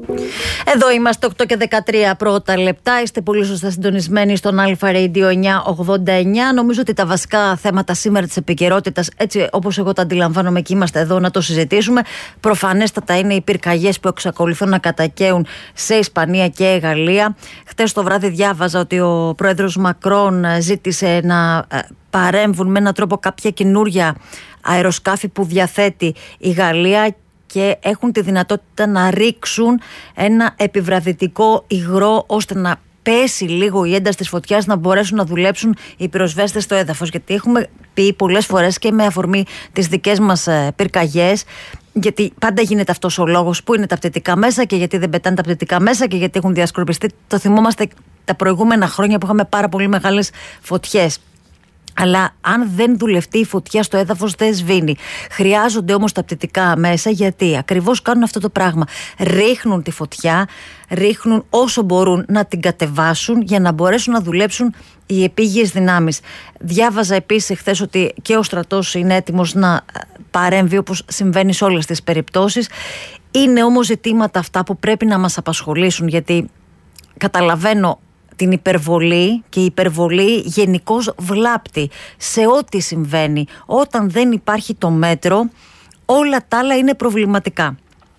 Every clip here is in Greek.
Εδώ είμαστε 8 και 13 πρώτα λεπτά. Είστε πολύ σωστά συντονισμένοι στον Αλφα Radio 989. Νομίζω ότι τα βασικά θέματα σήμερα της επικαιρότητας, έτσι όπως εγώ τα αντιλαμβάνομαι και είμαστε εδώ να το συζητήσουμε, προφανέστατα είναι οι πυρκαγιές που εξακολουθούν να κατακαίουν σε Ισπανία και Γαλλία. Χτες το βράδυ διάβαζα ότι ο πρόεδρος Μακρόν ζήτησε να παρέμβουν με έναν τρόπο κάποια καινούρια αεροσκάφη που διαθέτει η Γαλλία και έχουν τη δυνατότητα να ρίξουν ένα επιβραδυτικό υγρό ώστε να πέσει λίγο η ένταση της φωτιάς, να μπορέσουν να δουλέψουν οι πυροσβέστες στο έδαφος. Γιατί έχουμε πει πολλές φορές και με αφορμή τις δικές μας πυρκαγιές, γιατί πάντα γίνεται αυτός ο λόγος, που είναι τα πτυτικά μέσα και γιατί δεν πετάνε τα πτυτικά μέσα και γιατί έχουν διασκορπιστεί. Το θυμόμαστε τα προηγούμενα χρόνια που είχαμε πάρα πολύ μεγάλες φωτιές. Αλλά αν δεν δουλευτεί η φωτιά στο έδαφος δεν σβήνει. Χρειάζονται όμως τα πτυτικά μέσα, γιατί ακριβώς κάνουν αυτό το πράγμα. Ρίχνουν τη φωτιά, ρίχνουν όσο μπορούν να την κατεβάσουν για να μπορέσουν να δουλέψουν οι επίγειες δυνάμεις. Διάβαζα επίσης χθες ότι και ο στρατός είναι έτοιμος να παρέμβει, όπως συμβαίνει σε όλες τις περιπτώσεις. Είναι όμως ζητήματα αυτά που πρέπει να μας απασχολήσουν, γιατί καταλαβαίνω την υπερβολή, και η υπερβολή γενικώς βλάπτει σε ό,τι συμβαίνει. Όταν δεν υπάρχει το μέτρο, όλα τα άλλα είναι προβληματικά.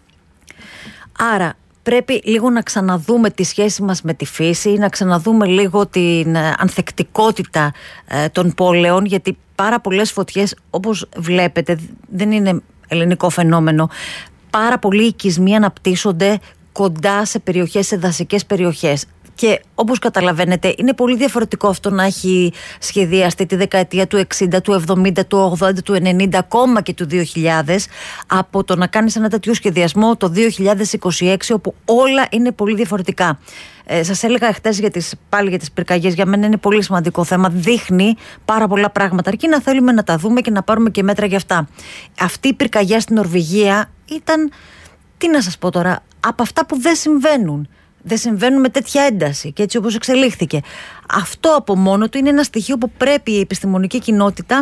Άρα πρέπει λίγο να ξαναδούμε τη σχέση μας με τη φύση, να ξαναδούμε λίγο την ανθεκτικότητα των πόλεων, γιατί πάρα πολλές φωτιές, όπως βλέπετε, δεν είναι ελληνικό φαινόμενο. Πάρα πολλοί οικισμοί αναπτύσσονται κοντά σε περιοχές, σε δασικές περιοχές. Και όπως καταλαβαίνετε, είναι πολύ διαφορετικό αυτό να έχει σχεδιαστεί τη δεκαετία του 60, του 70, του 80, του 90, ακόμα και του 2000, από το να κάνεις ένα τέτοιο σχεδιασμό το 2026, όπου όλα είναι πολύ διαφορετικά. Σας έλεγα χτες πάλι για τις πυρκαγιές, για μένα είναι πολύ σημαντικό θέμα. Δείχνει πάρα πολλά πράγματα, αρκεί να θέλουμε να τα δούμε και να πάρουμε και μέτρα για αυτά. Αυτή η πυρκαγιά στην Νορβηγία ήταν, τι να σας πω τώρα, από αυτά που δεν συμβαίνουν. Δεν συμβαίνουν με τέτοια ένταση και έτσι όπως εξελίχθηκε. Αυτό από μόνο του είναι ένα στοιχείο που πρέπει η επιστημονική κοινότητα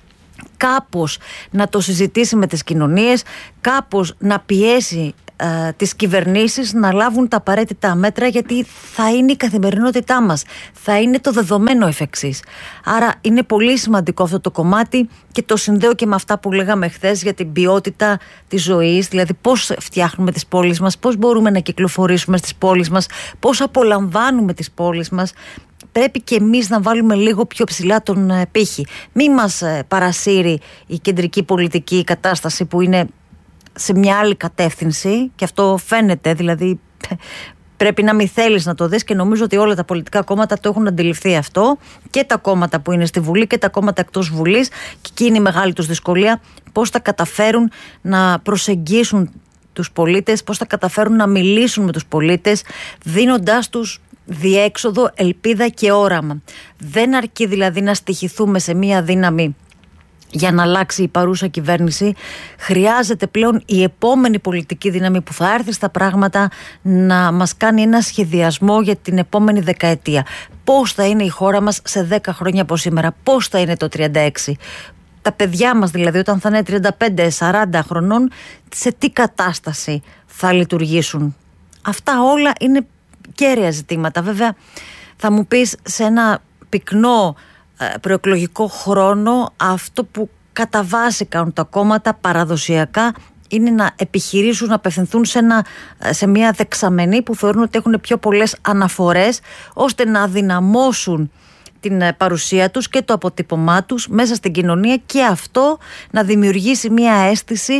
κάπως να το συζητήσει με τις κοινωνίες, κάπως να πιέσει τις κυβερνήσεις να λάβουν τα απαραίτητα μέτρα, γιατί θα είναι η καθημερινότητά μας, θα είναι το δεδομένο εφ' εξής. Άρα είναι πολύ σημαντικό αυτό το κομμάτι και το συνδέω και με αυτά που λέγαμε χθες για την ποιότητα της ζωής, δηλαδή πώς φτιάχνουμε τις πόλεις μας, πώς μπορούμε να κυκλοφορήσουμε στις πόλεις μας, πώς απολαμβάνουμε τις πόλεις μας. Πρέπει και εμείς να βάλουμε λίγο πιο ψηλά τον πύχη. Μη μας παρασύρει η κεντρική πολιτική κατάσταση που είναι σε μια άλλη κατεύθυνση, και αυτό φαίνεται, δηλαδή πρέπει να μην θέλεις να το δεις, και νομίζω ότι όλα τα πολιτικά κόμματα το έχουν αντιληφθεί αυτό, και τα κόμματα που είναι στη Βουλή και τα κόμματα εκτός Βουλής, και εκεί είναι η μεγάλη τους δυσκολία, πώς θα καταφέρουν να προσεγγίσουν τους πολίτες, πώς θα καταφέρουν να μιλήσουν με τους πολίτες, δίνοντάς τους διέξοδο, ελπίδα και όραμα. Δεν αρκεί δηλαδή να στοιχηθούμε σε μια δύναμη για να αλλάξει η παρούσα κυβέρνηση. Χρειάζεται πλέον η επόμενη πολιτική δύναμη που θα έρθει στα πράγματα να μας κάνει ένα σχεδιασμό για την επόμενη δεκαετία. Πώς θα είναι η χώρα μας σε 10 χρόνια από σήμερα, πώς θα είναι το 36. Τα παιδιά μας δηλαδή όταν θα είναι 35-40 χρονών, σε τι κατάσταση θα λειτουργήσουν. Αυτά όλα είναι κέρια ζητήματα. Βέβαια θα μου πεις, σε ένα πυκνό προεκλογικό χρόνο, αυτό που κατά βάση κάνουν τα κόμματα παραδοσιακά είναι να επιχειρήσουν να απευθυνθούν σε μια δεξαμενή που θεωρούν ότι έχουν πιο πολλές αναφορές, ώστε να αδυναμώσουν την παρουσία τους και το αποτύπωμά τους μέσα στην κοινωνία, και αυτό να δημιουργήσει μια αίσθηση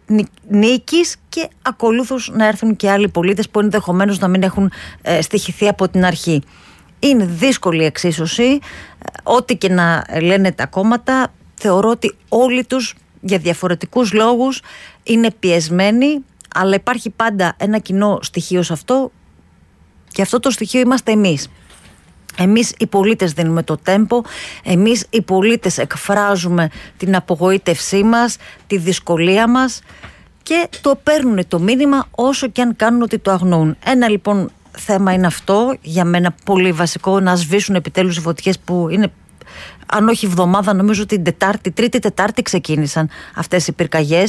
νίκης, και ακολούθως να έρθουν και άλλοι πολίτες που ενδεχομένως να μην έχουν στοιχηθεί από την αρχή. Είναι δύσκολη εξίσωση, ό,τι και να λένε τα κόμματα. Θεωρώ ότι όλοι τους για διαφορετικούς λόγους είναι πιεσμένοι, αλλά υπάρχει πάντα ένα κοινό στοιχείο σε αυτό, και αυτό το στοιχείο είμαστε εμείς. Εμείς οι πολίτες δίνουμε το τέμπο, εμείς οι πολίτες εκφράζουμε την απογοήτευσή μας, τη δυσκολία μας, και το παίρνουν το μήνυμα όσο και αν κάνουν ότι το αγνοούν. Ένα λοιπόν θέμα είναι αυτό, για μένα πολύ βασικό, να σβήσουν επιτέλους οι φωτιές που είναι, αν όχι εβδομάδα, νομίζω την Τετάρτη, Τρίτη-Τετάρτη ξεκίνησαν αυτές οι πυρκαγιές.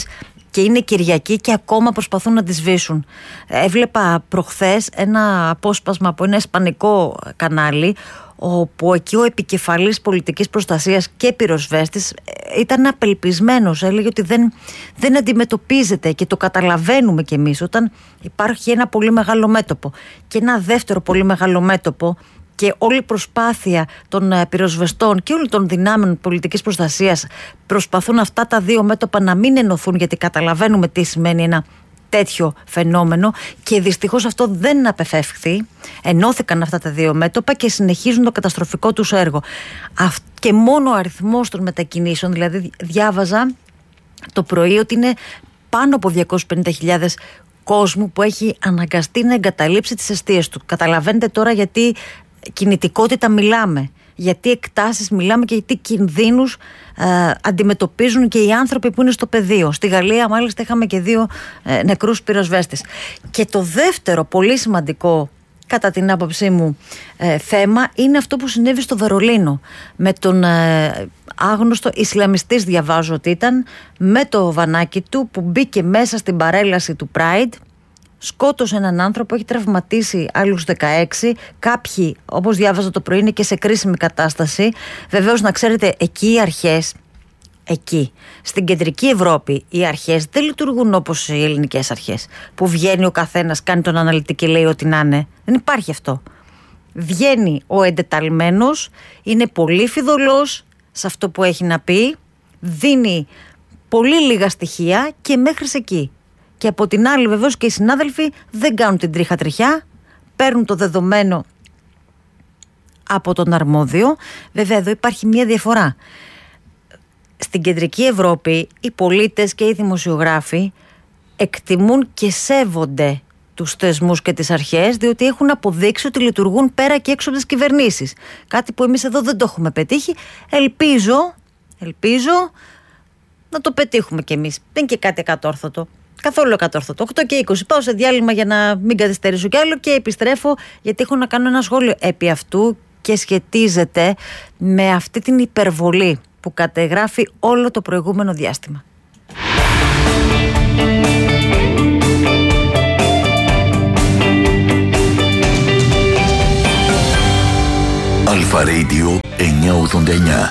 και είναι Κυριακή και ακόμα προσπαθούν να τη σβήσουν. Έβλεπα προχθές ένα απόσπασμα από ένα ισπανικό κανάλι, όπου εκεί ο επικεφαλής πολιτικής προστασίας και πυροσβέστης ήταν απελπισμένος. Έλεγε ότι δεν αντιμετωπίζεται, και το καταλαβαίνουμε κι εμείς, όταν υπάρχει ένα πολύ μεγάλο μέτωπο και ένα δεύτερο πολύ μεγάλο μέτωπο και όλη η προσπάθεια των πυροσβεστών και όλων των δυνάμεων πολιτικής προστασίας προσπαθούν αυτά τα δύο μέτωπα να μην ενωθούν, γιατί καταλαβαίνουμε τι σημαίνει ένα τέτοιο φαινόμενο, και δυστυχώς αυτό δεν απεφεύχθη. Ενώθηκαν αυτά τα δύο μέτωπα και συνεχίζουν το καταστροφικό τους έργο. Και μόνο ο αριθμός των μετακινήσεων, δηλαδή διάβαζα το πρωί ότι είναι πάνω από 250.000 κόσμου που έχει αναγκαστεί να εγκαταλείψει τις εστίες του. Καταλαβαίνετε τώρα γιατί κινητικότητα μιλάμε, γιατί εκτάσεις μιλάμε και γιατί κινδύνους αντιμετωπίζουν και οι άνθρωποι που είναι στο πεδίο. Στη Γαλλία μάλιστα είχαμε και 2 νεκρούς πυροσβέστες. Και το δεύτερο πολύ σημαντικό, κατά την άποψή μου, θέμα είναι αυτό που συνέβη στο Βερολίνο με τον άγνωστο Ισλαμιστής, διαβάζω ότι ήταν, με το βανάκι του που μπήκε μέσα στην παρέλαση του Pride, σκότωσε έναν άνθρωπο, έχει τραυματίσει άλλους 16. Κάποιοι, όπως διάβαζα το πρωί, είναι και σε κρίσιμη κατάσταση. Βεβαίως, να ξέρετε, εκεί οι αρχές, στην κεντρική Ευρώπη, οι αρχές δεν λειτουργούν όπως οι ελληνικές αρχές, που βγαίνει ο καθένας, κάνει τον αναλυτή και λέει ό,τι να είναι. Δεν υπάρχει αυτό. Βγαίνει ο εντεταλμένος, είναι πολύ φιδωλός σε αυτό που έχει να πει, δίνει πολύ λίγα στοιχεία και μέχρι εκεί. Και από την άλλη, βεβαίως, και οι συνάδελφοι δεν κάνουν την τρίχα τριχιά, παίρνουν το δεδομένο από τον αρμόδιο. Βέβαια, εδώ υπάρχει μια διαφορά. Στην κεντρική Ευρώπη οι πολίτες και οι δημοσιογράφοι εκτιμούν και σέβονται τους θεσμούς και τις αρχές, διότι έχουν αποδείξει ότι λειτουργούν πέρα και έξω από τις κυβερνήσεις. Κάτι που εμείς εδώ δεν το έχουμε πετύχει. Ελπίζω να το πετύχουμε κι εμείς. Δεν είναι και κάτι ακατόρθωτο. Καθόλου ακατόρθωτο. 8 και 20. Πάω σε διάλειμμα για να μην καθυστερήσω κι άλλο και επιστρέφω, γιατί έχω να κάνω ένα σχόλιο επί αυτού και σχετίζεται με αυτή την υπερβολή που κατεγράφει όλο το προηγούμενο διάστημα. Αλφα Radio 989.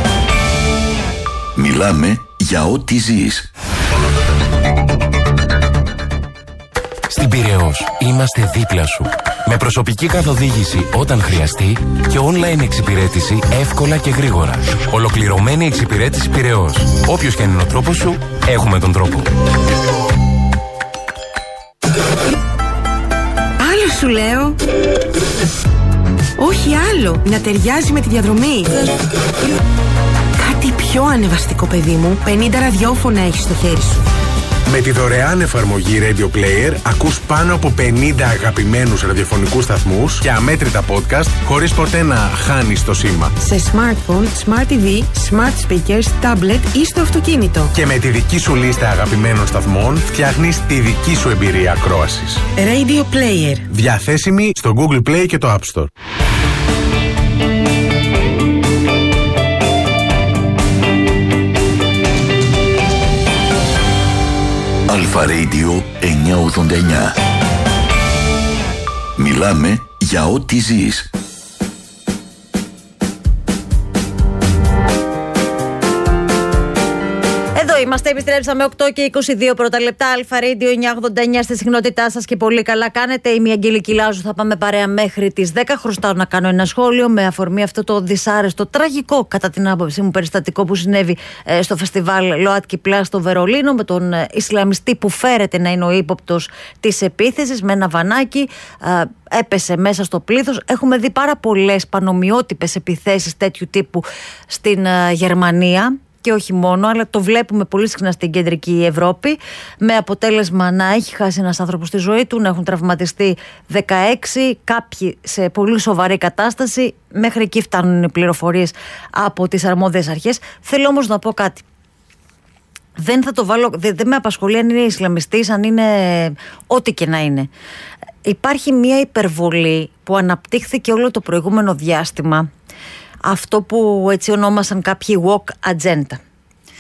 Μιλάμε για ό,τι ζεις. Στην Πειραιώς είμαστε δίπλα σου. Με προσωπική καθοδήγηση όταν χρειαστεί και online εξυπηρέτηση εύκολα και γρήγορα. Ολοκληρωμένη εξυπηρέτηση Πειραιώς. Όποιος και αν είναι ο τρόπος σου, έχουμε τον τρόπο. Άλλο σου λέω. Όχι άλλο. Να ταιριάζει με τη διαδρομή. Κάτι πιο ανεβαστικό, παιδί μου. 50 ραδιόφωνα έχεις στο χέρι σου. Με τη δωρεάν εφαρμογή Radio Player ακούς πάνω από 50 αγαπημένους ραδιοφωνικούς σταθμούς και αμέτρητα podcast χωρίς ποτέ να χάνεις το σήμα. Σε smartphone, smart TV, smart speakers, tablet ή στο αυτοκίνητο. Και με τη δική σου λίστα αγαπημένων σταθμών φτιάχνεις τη δική σου εμπειρία ακρόασης. Radio Player. Διαθέσιμη στο Google Play και το App Store. Αλφα Radio 989. Μιλάμε για ό,τι ζεις. Είμαστε, επιστρέψαμε 8 και 22 πρώτα λεπτά. Αλφα Radio 989 στη συχνότητά σας και πολύ καλά κάνετε. Είμαι η Αγγελική Λάζου, θα πάμε παρέα μέχρι τις 10. Χρωστάω να κάνω ένα σχόλιο με αφορμή αυτό το δυσάρεστο, τραγικό κατά την άποψή μου περιστατικό που συνέβη στο φεστιβάλ ΛΟΑΤΚΙ Πλάς στο Βερολίνο, με τον Ισλαμιστή που φέρεται να είναι ο ύποπτος της επίθεσης, με ένα βανάκι. Έπεσε μέσα στο πλήθος. Έχουμε δει πάρα πολλές πανομοιότυπες επιθέσεις τέτοιου τύπου στην Γερμανία. Και όχι μόνο, αλλά το βλέπουμε πολύ συχνά στην κεντρική Ευρώπη, με αποτέλεσμα να έχει χάσει ένας άνθρωπος τη ζωή του, να έχουν τραυματιστεί 16, κάποιοι σε πολύ σοβαρή κατάσταση. Μέχρι εκεί φτάνουν οι πληροφορίες από τις αρμόδιες αρχές. Θέλω όμως να πω κάτι. Δεν θα το βάλω, δεν με απασχολεί αν είναι Ισλαμιστής, αν είναι ό,τι και να είναι. Υπάρχει μια υπερβολή που αναπτύχθηκε όλο το προηγούμενο διάστημα. Αυτό που έτσι ονόμασαν κάποιοι woke agenda.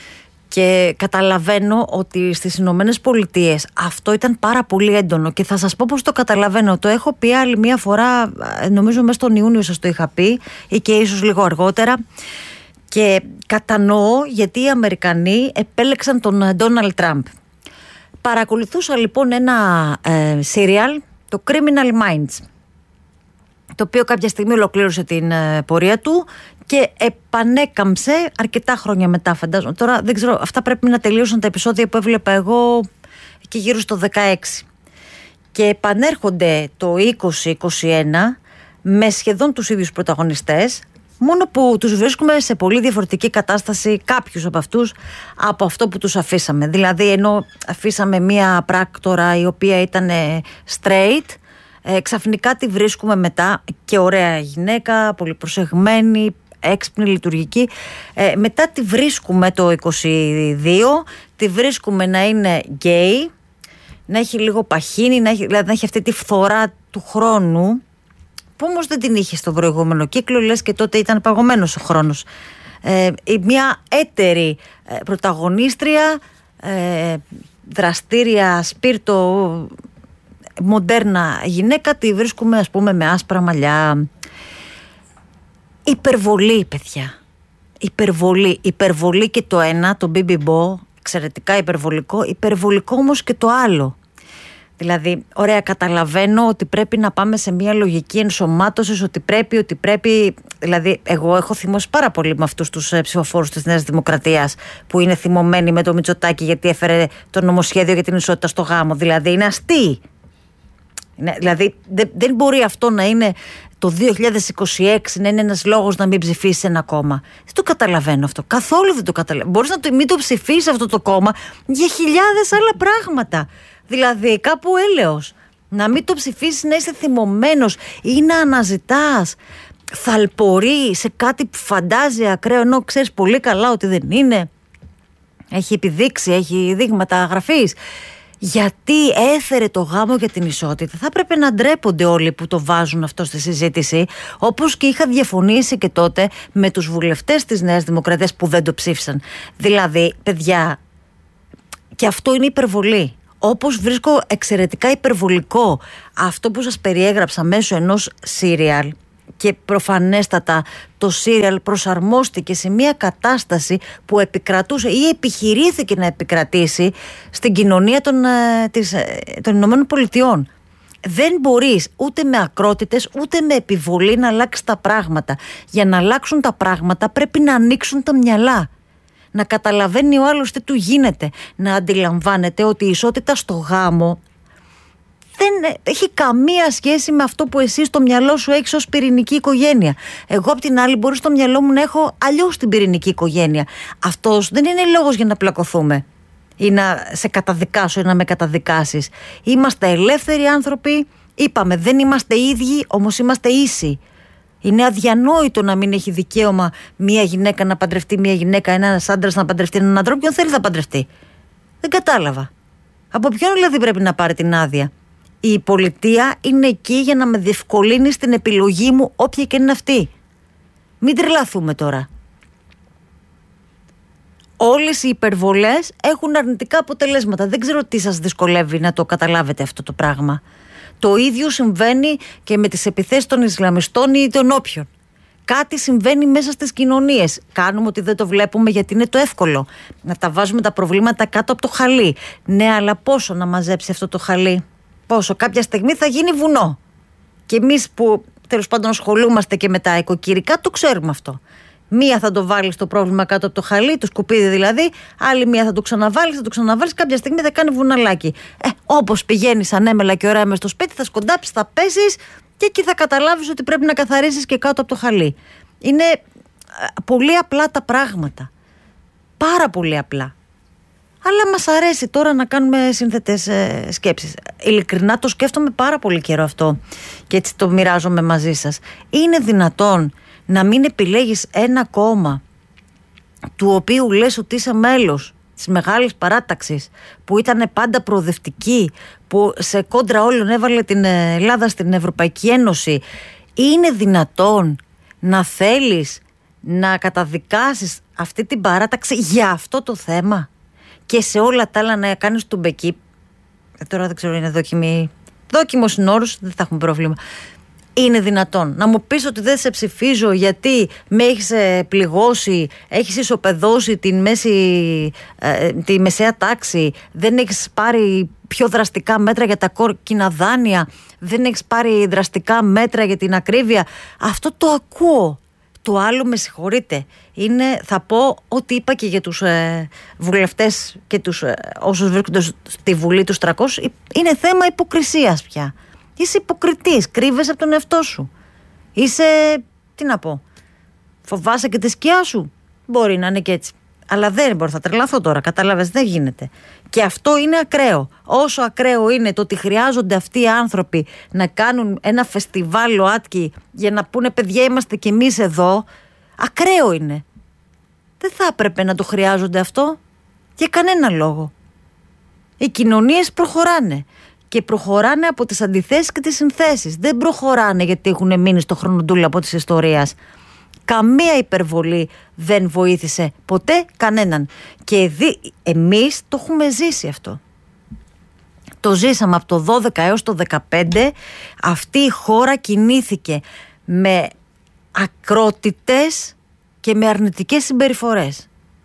Και καταλαβαίνω ότι στις Ηνωμένες Πολιτείες αυτό ήταν πάρα πολύ έντονο και θα σας πω πώς το καταλαβαίνω. Το έχω πει άλλη μία φορά, νομίζω μέσα στον Ιούνιο σας το είχα πει ή και ίσως λίγο αργότερα, και κατανοώ γιατί οι Αμερικανοί επέλεξαν τον Ντόναλντ Τραμπ. Παρακολουθούσα λοιπόν ένα serial, το Criminal Minds, το οποίο κάποια στιγμή ολοκλήρωσε την πορεία του και επανέκαμψε αρκετά χρόνια μετά, φαντάζομαι. Τώρα δεν ξέρω, αυτά πρέπει να τελείωσαν τα επεισόδια που έβλεπα εγώ και γύρω στο 16. Και επανέρχονται το 2021 με σχεδόν τους ίδιους πρωταγωνιστές, μόνο που τους βρίσκουμε σε πολύ διαφορετική κατάσταση, κάποιους από αυτούς, από αυτό που τους αφήσαμε. Δηλαδή, ενώ αφήσαμε μία πράκτορα η οποία ήταν straight, ξαφνικά τη βρίσκουμε μετά και ωραία γυναίκα, πολύ προσεγμένη, έξυπνη, λειτουργική. Μετά τη βρίσκουμε το 22, τη βρίσκουμε να είναι γκέι, να έχει λίγο παχύνη, δηλαδή να έχει αυτή τη φθορά του χρόνου, που όμως δεν την είχε στο προηγούμενο κύκλο, λες και τότε ήταν παγωμένος ο χρόνος. Μια έτερη πρωταγωνίστρια, δραστήρια, σπίρτο, μοντέρνα γυναίκα, τη βρίσκουμε ας πούμε με άσπρα μαλλιά. Υπερβολή, παιδιά. Υπερβολή και το ένα, το BB-Bo, εξαιρετικά υπερβολικό όμως και το άλλο. Δηλαδή, ωραία, καταλαβαίνω ότι πρέπει να πάμε σε μια λογική ενσωμάτωσης, ότι πρέπει, δηλαδή, εγώ έχω θυμώσει πάρα πολύ με αυτούς τους ψηφοφόρους της Νέας Δημοκρατίας που είναι θυμωμένοι με το Μητσοτάκη γιατί έφερε το νομοσχέδιο για την ισότητα στο γάμο. Δηλαδή, είναι αστείοι. Δηλαδή, δεν μπορεί αυτό να είναι το 2026 να είναι ένας λόγος να μην ψηφίσει ένα κόμμα. Δεν το καταλαβαίνω αυτό. Καθόλου δεν το καταλαβαίνω. Μπορείς να μην το ψηφίσει αυτό το κόμμα για χιλιάδες άλλα πράγματα. Δηλαδή, κάπου έλεος. Να μην το ψηφίσεις, να είσαι θυμωμένος ή να αναζητάς θαλπορεί σε κάτι που φαντάζει ακραίο, ενώ ξέρεις πολύ καλά ότι δεν είναι. Έχει επιδείξει, έχει δείγματα γραφής. Γιατί έφερε το γάμο για την ισότητα. Θα έπρεπε να ντρέπονται όλοι που το βάζουν αυτό στη συζήτηση, όπως και είχα διαφωνήσει και τότε με τους βουλευτές της Νέας Δημοκρατίας που δεν το ψήφισαν. Δηλαδή, παιδιά, και αυτό είναι υπερβολή. Όπως βρίσκω εξαιρετικά υπερβολικό αυτό που σας περιέγραψα μέσω ενός σύριαλ, και προφανέστατα το σύριαλ προσαρμόστηκε σε μια κατάσταση που επικρατούσε ή επιχειρήθηκε να επικρατήσει στην κοινωνία των Ηνωμένων Πολιτειών. Δεν μπορείς ούτε με ακρότητες ούτε με επιβολή να αλλάξει τα πράγματα. Για να αλλάξουν τα πράγματα πρέπει να ανοίξουν τα μυαλά. Να καταλαβαίνει ο άλλος τι του γίνεται. Να αντιλαμβάνεται ότι η ισότητα στο γάμο δεν έχει καμία σχέση με αυτό που εσύ στο μυαλό σου έχεις ως πυρηνική οικογένεια. Εγώ απ' την άλλη μπορεί στο μυαλό μου να έχω αλλιώς την πυρηνική οικογένεια. Αυτός δεν είναι λόγος για να πλακωθούμε ή να σε καταδικάσω ή να με καταδικάσεις. Είμαστε ελεύθεροι άνθρωποι, είπαμε δεν είμαστε ίδιοι, όμως είμαστε ίσοι. Είναι αδιανόητο να μην έχει δικαίωμα μία γυναίκα να παντρευτεί μία γυναίκα, ένας άντρας να παντρευτεί έναν άντρα, όποιον θέλει να παντρευτεί. Δεν κατάλαβα. Από ποιον δηλαδή πρέπει να πάρει την άδεια? Η πολιτεία είναι εκεί για να με διευκολύνει στην επιλογή μου, όποια και είναι αυτή. Μην τρελαθούμε τώρα. Όλες οι υπερβολές έχουν αρνητικά αποτελέσματα. Δεν ξέρω τι σας δυσκολεύει να το καταλάβετε αυτό το πράγμα. Το ίδιο συμβαίνει και με τις επιθέσεις των Ισλαμιστών ή των όποιων. Κάτι συμβαίνει μέσα στις κοινωνίες. Κάνουμε ότι δεν το βλέπουμε γιατί είναι το εύκολο. Να τα βάζουμε τα προβλήματα κάτω από το χαλί. Ναι, αλλά πόσο να μαζέψει αυτό το χαλί? Πόσο? Κάποια στιγμή θα γίνει βουνό. Και εμείς που τέλος πάντων ασχολούμαστε και με τα οικοκυρικά το ξέρουμε αυτό. Μία θα το βάλεις το πρόβλημα κάτω από το χαλί, το σκουπίδι δηλαδή, άλλη μία θα το ξαναβάλεις, κάποια στιγμή θα κάνει βουναλάκι. Όπως πηγαίνεις ανέμελα και ωραία μες στο σπίτι, θα σκοντάψεις, θα πέσεις και εκεί θα καταλάβεις ότι πρέπει να καθαρίσεις και κάτω από το χαλί. Είναι πολύ απλά τα πράγματα. Πάρα πολύ απλά. Αλλά μας αρέσει τώρα να κάνουμε σύνθετες σκέψεις. Ειλικρινά το σκέφτομαι πάρα πολύ καιρό αυτό και έτσι το μοιράζομαι μαζί σας. Είναι δυνατόν να μην επιλέγεις ένα κόμμα του οποίου λες ότι είσαι μέλος της μεγάλης παράταξης, που ήταν πάντα προοδευτική, που σε κόντρα όλων έβαλε την Ελλάδα στην Ευρωπαϊκή Ένωση? Είναι δυνατόν να θέλεις να καταδικάσεις αυτή την παράταξη για αυτό το θέμα και σε όλα τα άλλα να κάνεις του μπεκί. Τώρα δεν ξέρω, είναι δόκιμος είναι όρος, δεν θα έχουμε πρόβλημα. Είναι δυνατόν να μου πεις ότι δεν σε ψηφίζω γιατί με έχεις πληγώσει, έχεις ισοπεδώσει τη μεσαία τάξη, δεν έχεις πάρει πιο δραστικά μέτρα για τα κόκκινα δάνεια, δεν έχεις πάρει δραστικά μέτρα για την ακρίβεια? Αυτό το ακούω. Το άλλο, με συγχωρείτε, είναι, θα πω ό,τι είπα και για τους βουλευτές και τους όσους βρίσκονται στη Βουλή, τους 300, είναι θέμα υποκρισίας πια. Είσαι υποκριτής, κρύβεσαι από τον εαυτό σου. Είσαι, τι να πω, φοβάσαι και τη σκιά σου. Μπορεί να είναι και έτσι. Αλλά δεν μπορεί, θα τρελαθώ τώρα, κατάλαβες, δεν γίνεται. Και αυτό είναι ακραίο. Όσο ακραίο είναι το ότι χρειάζονται αυτοί οι άνθρωποι να κάνουν ένα φεστιβάλ ΛΟΑΤΚΙ για να πούνε παιδιά είμαστε κι εμείς εδώ, ακραίο είναι. Δεν θα έπρεπε να το χρειάζονται αυτό για κανένα λόγο. Οι κοινωνίες προχωράνε. Και προχωράνε από τις αντιθέσεις και τις συνθέσεις. Δεν προχωράνε γιατί έχουν μείνει στο χρονοτούλι από της ιστορίας. Καμία υπερβολή δεν βοήθησε ποτέ κανέναν. Και εμείς το έχουμε ζήσει αυτό. Το ζήσαμε από το 12 έως το 15. Αυτή η χώρα κινήθηκε με ακρότητες και με αρνητικές συμπεριφορές.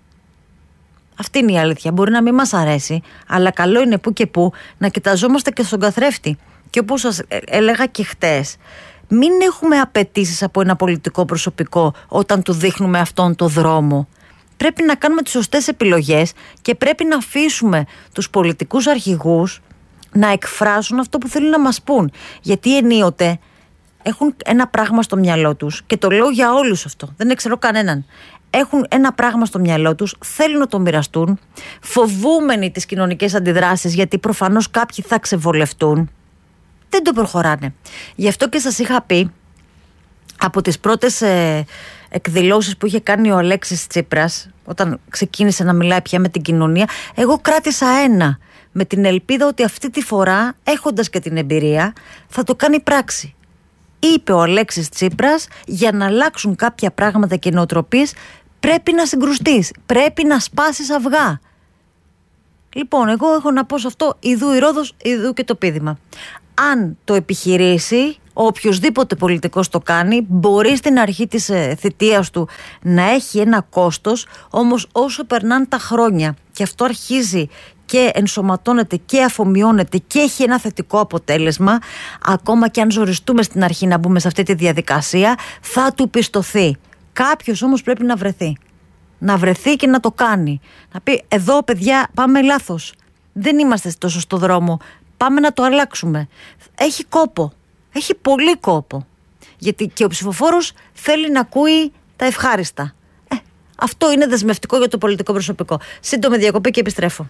Αυτή είναι η αλήθεια. Μπορεί να μην μας αρέσει, αλλά καλό είναι που και που να κοιταζόμαστε και στον καθρέφτη. Και όπως σας έλεγα και χτες, μην έχουμε απαιτήσεις από ένα πολιτικό προσωπικό όταν του δείχνουμε αυτόν τον δρόμο. Πρέπει να κάνουμε τις σωστές επιλογές και πρέπει να αφήσουμε τους πολιτικούς αρχηγούς να εκφράσουν αυτό που θέλουν να μας πούν. Γιατί ενίοτε έχουν ένα πράγμα στο μυαλό τους, και το λέω για όλους αυτό, δεν ξέρω κανέναν. Έχουν ένα πράγμα στο μυαλό τους, θέλουν να το μοιραστούν, φοβούμενοι τις κοινωνικές αντιδράσεις, γιατί προφανώς κάποιοι θα ξεβολευτούν. Δεν το προχωράνε. Γι' αυτό και σας είχα πει από τις πρώτες εκδηλώσεις που είχε κάνει ο Αλέξης Τσίπρας, όταν ξεκίνησε να μιλάει πια με την κοινωνία, εγώ κράτησα ένα, με την ελπίδα ότι αυτή τη φορά, έχοντας και την εμπειρία, θα το κάνει πράξη. Είπε ο Αλέξης Τσίπρας, για να αλλάξουν κάποια πράγματα και νοοτροπίες πρέπει να συγκρουστείς, πρέπει να σπάσεις αυγά. Λοιπόν, εγώ έχω να πω σε αυτό, ιδού η Ρόδος, ιδού και το πείδημα. Αν το επιχειρήσει, οποιοσδήποτε πολιτικός το κάνει, μπορεί στην αρχή της θητείας του να έχει ένα κόστος, όμως όσο περνάνε τα χρόνια και αυτό αρχίζει και ενσωματώνεται και αφομοιώνεται και έχει ένα θετικό αποτέλεσμα, ακόμα και αν ζοριστούμε στην αρχή να μπούμε σε αυτή τη διαδικασία, θα του πιστωθεί. Κάποιος όμως πρέπει να βρεθεί. Να βρεθεί και να το κάνει. Να πει, εδώ παιδιά πάμε λάθος. Δεν είμαστε στο σωστό δρόμο. Πάμε να το αλλάξουμε. Έχει κόπο. Έχει πολύ κόπο. Γιατί και ο ψηφοφόρος θέλει να ακούει τα ευχάριστα. Αυτό είναι δεσμευτικό για το πολιτικό προσωπικό. Σύντομη διακοπή και επιστρέφω.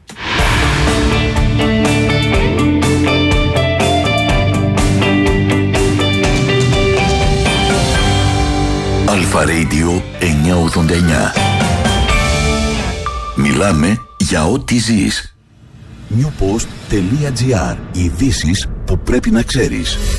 Αλφα Radio 989. Μιλάμε για ό,τι ζεις. Newpost.gr. Ειδήσεις που πρέπει να ξέρεις.